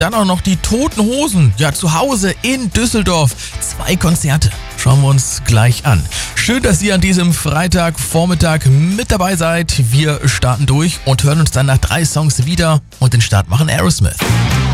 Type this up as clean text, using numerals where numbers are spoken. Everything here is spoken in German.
Dann auch noch die Toten Hosen, ja zu Hause in Düsseldorf. 2 Konzerte. Schauen wir uns gleich an. Schön, dass ihr an diesem Freitagvormittag mit dabei seid. Wir starten durch und hören uns dann nach 3 Songs wieder und den Start machen Aerosmith.